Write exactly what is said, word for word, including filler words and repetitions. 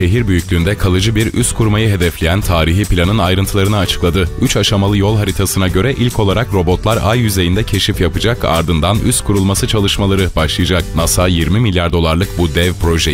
Şehir büyüklüğünde kalıcı bir üs kurmayı hedefleyen tarihi planın ayrıntılarını açıkladı. Üç aşamalı yol haritasına göre ilk olarak robotlar ay yüzeyinde keşif yapacak, ardından üs kurulması çalışmaları başlayacak. NASA yirmi milyar dolarlık bu dev projeyi